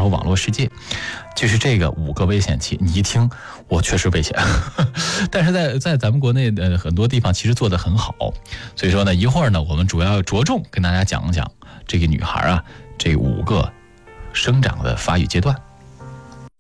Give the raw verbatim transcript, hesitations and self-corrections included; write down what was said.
和网络世界，就是这个五个危险期。你一听，我确实危险，但是在在咱们国内的很多地方其实做得很好。所以说呢，一会儿呢，我们主要着重跟大家讲一讲这个女孩啊，这五个生长的发育阶段。